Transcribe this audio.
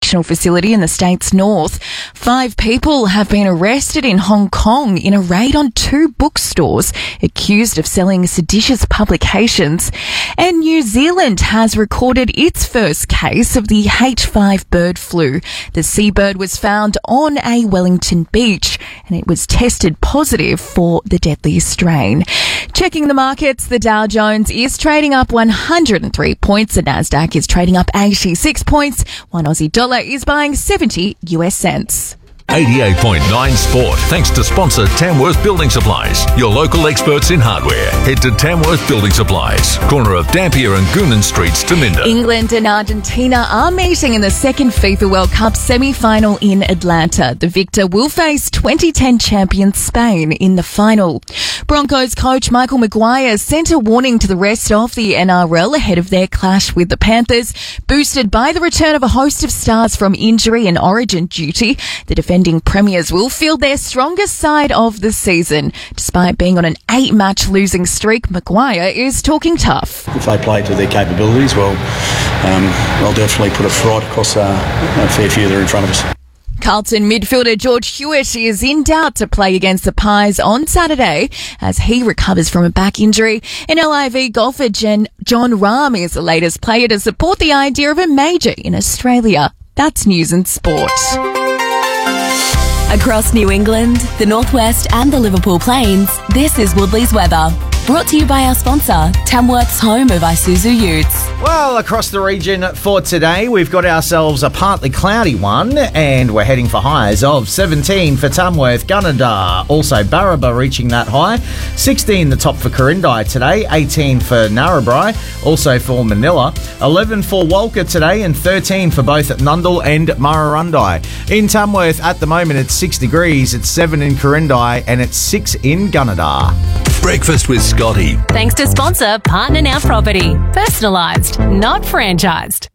correctional facility in the state's north. 5 people have been arrested in Hong Kong in a raid on 2 bookstores accused of selling seditious publications. And New Zealand has recorded its first case of the H5 bird flu. The seabird was found on a Wellington beach and it was tested positive for the deadly strain. Checking the markets, the Dow Jones is trading up 103 points. The Nasdaq is trading up 86 points. One Aussie dollar is buying 70 US cents. 88.9 Sport, thanks to sponsor Tamworth Building Supplies, your local experts in hardware. Head to Tamworth Building Supplies, corner of Dampier and Goonan Streets, Taminda. England and Argentina are meeting in the second FIFA World Cup semi-final in Atlanta. The victor will face 2010 champion Spain in the final. Broncos coach Michael Maguire sent a warning to the rest of the NRL ahead of their clash with the Panthers, boosted by the return of a host of stars from injury and origin duty. The defending premiers will field their strongest side of the season. Despite being on an 8-match losing streak, Maguire is talking tough. If they play to their capabilities, well, they'll definitely put a fright across a fair few that are in front of us. Carlton midfielder George Hewitt is in doubt to play against the Pies on Saturday as he recovers from a back injury. And LIV golfer John Rahm is the latest player to support the idea of a major in Australia. That's news and sport. Across New England, the Northwest and the Liverpool Plains, this is Woodley's weather. Brought to you by our sponsor, Tamworth's home of Isuzu Utes. Well, across the region for today, we've got ourselves a partly cloudy one, and we're heading for highs of 17 for Tamworth, Gunnedah, also Barraba reaching that high, 16 the top for Corindai today, 18 for Narrabri, also for Manila, 11 for Walker today, and 13 for both Nundle and Murrurundi. In Tamworth at the moment, it's 6 degrees, it's 7 in Corindai, and it's 6 in Gunnedah. Breakfast with Scotty. Thanks to sponsor Partner Now Property. Personalised, not franchised.